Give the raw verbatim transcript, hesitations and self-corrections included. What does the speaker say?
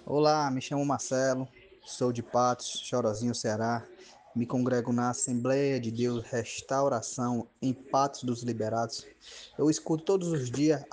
Olá, me chamo Marcelo, sou de Patos, Chorozinho, Ceará. Me congrego na Assembleia de Deus Restauração em Patos dos Liberados. Eu escuto todos os dias